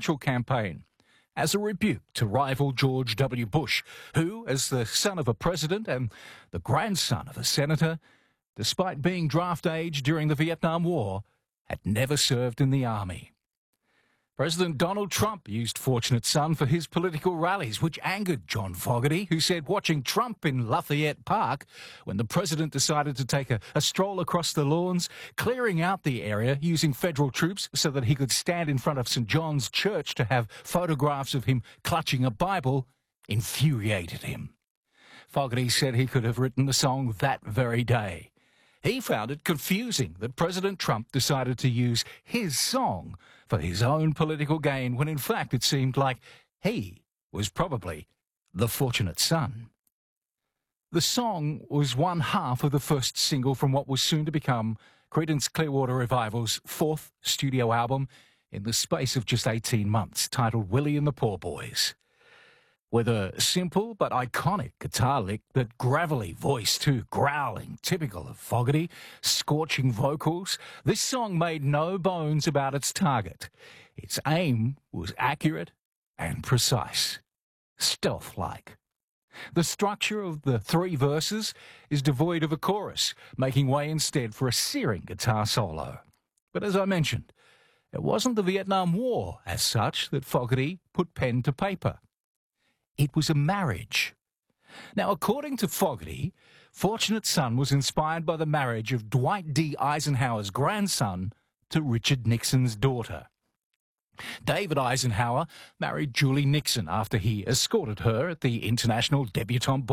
presidential campaign as a rebuke to rival George W. Bush, who, as the son of a president and the grandson of a senator, despite being draft age during the Vietnam War, had never served in the army. President Donald Trump used Fortunate Son for his political rallies, which angered John Fogerty, who said watching Trump in Lafayette Park, when the president decided to take a stroll across the lawns, clearing out the area using federal troops so that he could stand in front of St. John's Church to have photographs of him clutching a Bible, infuriated him. Fogerty said he could have written the song that very day. He found it confusing that President Trump decided to use his song for his own political gain when in fact it seemed like he was probably the fortunate son. The song was one half of the first single from what was soon to become Creedence Clearwater Revival's fourth studio album in the space of just 18 months, titled Willie and the Poor Boys. With a simple but iconic guitar lick, that gravelly voice too, growling, typical of Fogerty, scorching vocals, this song made no bones about its target. Its aim was accurate and precise, stealth-like. The structure of the three verses is devoid of a chorus, making way instead for a searing guitar solo. But as I mentioned, it wasn't the Vietnam War as such that Fogerty put pen to paper. It was a marriage. Now, according to Fogerty, Fortunate Son was inspired by the marriage of Dwight D. Eisenhower's grandson to Richard Nixon's daughter. David Eisenhower married Julie Nixon after he escorted her at the International Debutante Ball.